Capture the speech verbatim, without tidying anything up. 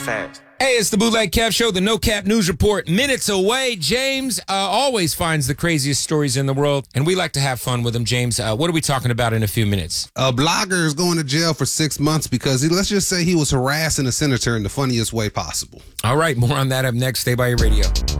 fast. Hey, it's the Bootleg Kev Show, the No Cap News Report. Minutes away. James uh, always finds the craziest stories in the world, and we like to have fun with them. James, uh, what are we talking about in a few minutes? A blogger is going to jail for six months because he, let's just say he was harassing a senator in the funniest way possible. All right, more on that up next. Stay by your radio.